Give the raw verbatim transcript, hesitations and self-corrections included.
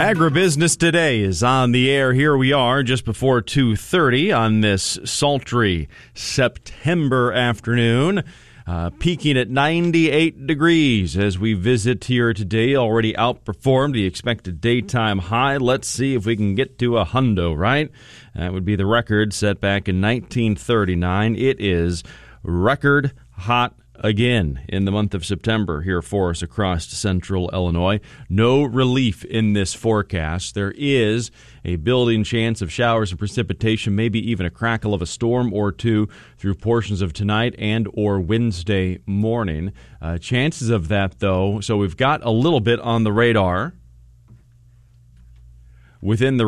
Agribusiness Today is on the air. Here we are just before two thirty on this sultry September afternoon, uh, peaking at ninety-eight degrees as we visit here today. Already outperformed the expected daytime high. Let's see if we can get to a hundo, right? That would be the record set back in nineteen thirty-nine. It is record hot again in the month of September here for us across central Illinois. No relief in this forecast. There is a building chance of showers and precipitation, maybe even a crackle of a storm or two through portions of tonight and or Wednesday morning. Uh, chances of that, though, so we've got a little bit on the radar. Within the